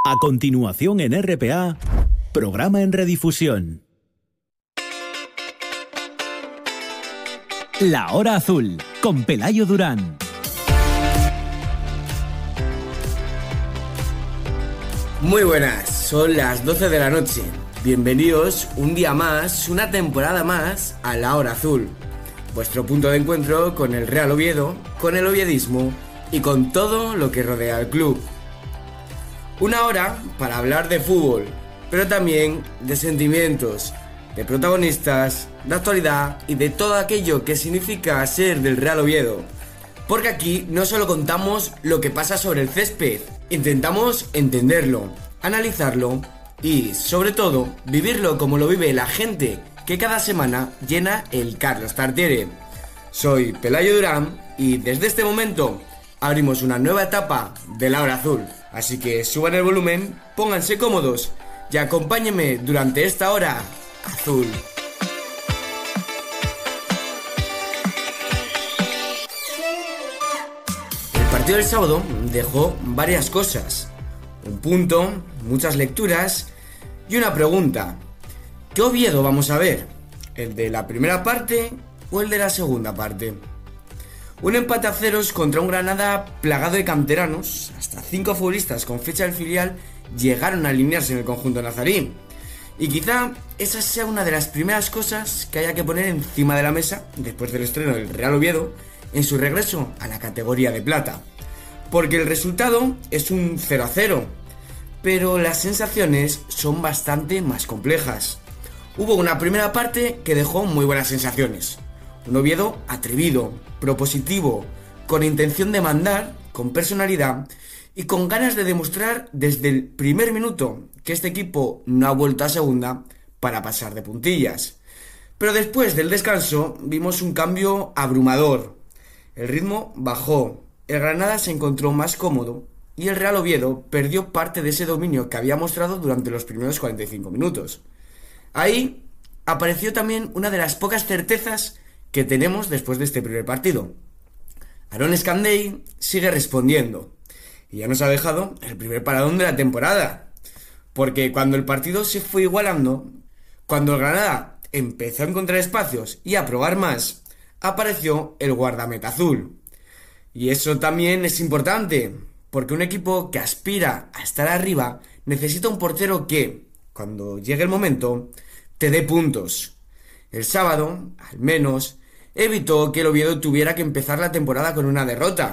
A continuación en RPA, programa en redifusión. La Hora Azul, con Pelayo Durán. Muy buenas, son las 12 de la noche. Bienvenidos un día más, una temporada más a La Hora Azul. Vuestro punto de encuentro con el Real Oviedo, con el oviedismo y con todo lo que rodea al club. Una hora para hablar de fútbol, pero también de sentimientos, de protagonistas, de actualidad y de todo aquello que significa ser del Real Oviedo. Porque aquí no solo contamos lo que pasa sobre el césped, intentamos entenderlo, analizarlo y, sobre todo, vivirlo como lo vive la gente que cada semana llena el Carlos Tartiere. Soy Pelayo Durán y desde este momento abrimos una nueva etapa de La Hora Azul. Así que suban el volumen, pónganse cómodos y acompáñenme durante esta hora azul. El partido del sábado dejó varias cosas. Un punto, muchas lecturas y una pregunta. ¿Qué Oviedo vamos a ver? ¿El de la primera parte o el de la segunda parte? Un empate a ceros contra un Granada plagado de canteranos. Hasta 5 futbolistas con fecha del filial llegaron a alinearse en el conjunto nazarí. Y quizá esa sea una de las primeras cosas que haya que poner encima de la mesa después del estreno del Real Oviedo en su regreso a la categoría de plata. Porque el resultado es un 0-0, pero las sensaciones son bastante más complejas. Hubo una primera parte que dejó muy buenas sensaciones. Un Oviedo atrevido, propositivo, con intención de mandar, con personalidad y con ganas de demostrar desde el primer minuto que este equipo no ha vuelto a segunda para pasar de puntillas. Pero después del descanso vimos un cambio abrumador. El ritmo bajó, el Granada se encontró más cómodo y el Real Oviedo perdió parte de ese dominio que había mostrado durante los primeros 45 minutos. Ahí apareció también una de las pocas certezas que tenemos después de este primer partido. Aaron Escandell sigue respondiendo y ya nos ha dejado el primer paradón de la temporada, porque cuando el partido se fue igualando, cuando el Granada empezó a encontrar espacios y a probar más, apareció el guardameta azul. Y eso también es importante, porque un equipo que aspira a estar arriba necesita un portero que, cuando llegue el momento, te dé puntos. El sábado, al menos, evitó que el Oviedo tuviera que empezar la temporada con una derrota.